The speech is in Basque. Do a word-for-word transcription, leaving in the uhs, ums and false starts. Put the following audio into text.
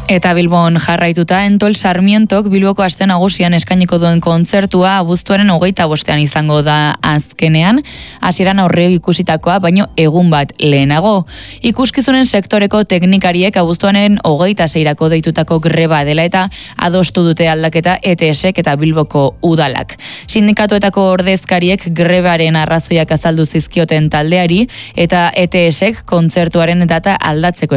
Eta Bilbon jarraituta, Entol Sarmientok Bilboko aste nagusian eskainiko duen kontzertua abuztuaren hogeita bostean izango da azkenean, hasieran aurreo ikusitakoa, baino egun bat lehenago. Ikuskizunen sektoreko teknikariek abuztuaren hogeita seirako deitutako greba dela eta adostu dute aldaketa E T Sek eta Bilboko udalak. Sindikatuetako ordezkariek grebaren arrazoiak azaldu zizkioten taldeari eta E T Sek kontzertuaren data aldatzeko